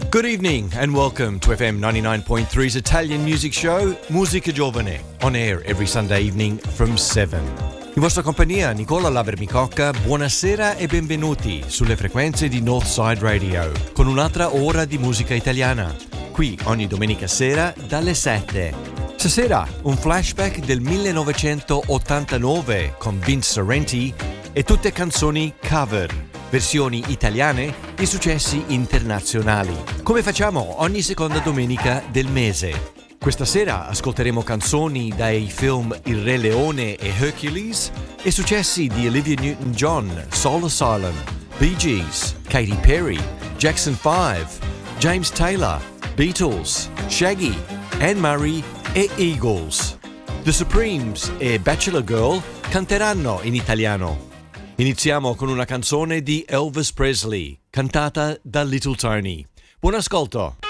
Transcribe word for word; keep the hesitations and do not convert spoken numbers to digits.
Good evening and welcome to F M ninety-nine point three's Italian music show Musica Giovane, on air every Sunday evening from seven. In vostra compagnia Nicola Lavermicocca, buonasera e benvenuti sulle frequenze di Northside Radio con un'altra ora di musica italiana, qui ogni domenica sera dalle sette. Stasera un flashback del millenovecentottantanove con Vince Sorrenti e tutte canzoni cover, versioni italiane di successi internazionali, come facciamo ogni seconda domenica del mese. Questa sera ascolteremo canzoni dai film Il Re Leone e Hercules e successi di Olivia Newton-John, Soul Asylum, Bee Gees, Katy Perry, Jackson five, James Taylor, Beatles, Shaggy, Anne Murray e Eagles. The Supremes e Bachelor Girl canteranno in italiano. Iniziamo con una canzone di Elvis Presley, cantata da Little Tony. Buon ascolto!